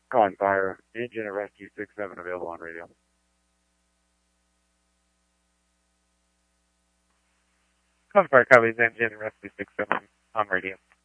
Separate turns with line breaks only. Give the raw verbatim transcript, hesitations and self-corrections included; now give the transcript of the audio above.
Calling fire. Engine at rescue six seven available on radio. Calling fire, copies engine at rescue six seven on radio.